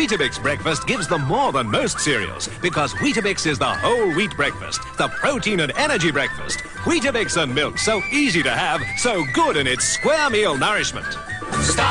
Weetabix breakfast gives them more than most cereals because Weetabix is the whole wheat breakfast, the protein and energy breakfast. Weetabix and milk, so easy to have, so good in its square meal nourishment.